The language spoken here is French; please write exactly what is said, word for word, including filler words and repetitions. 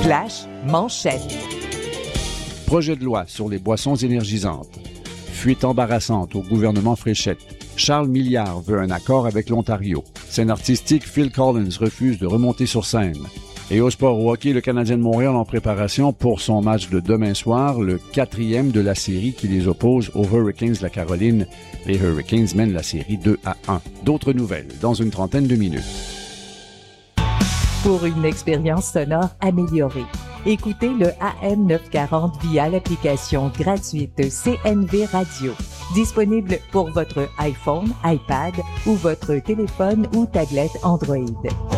Flash manchette. Projet de loi sur les boissons énergisantes. Fuite embarrassante au gouvernement Fréchette. Charles Milliard veut un accord avec l'Ontario. Scène artistique, Phil Collins refuse de remonter sur scène. Et au sport au hockey, le Canadien de Montréal en préparation pour son match de demain soir, le quatrième de la série qui les oppose aux Hurricanes de la Caroline. Les Hurricanes mènent la série deux à un. D'autres nouvelles dans une trentaine de minutes. Pour une expérience sonore améliorée, écoutez le A M neuf cent quarante via l'application gratuite C N V Radio. Disponible pour votre iPhone, iPad ou votre téléphone ou tablette Android.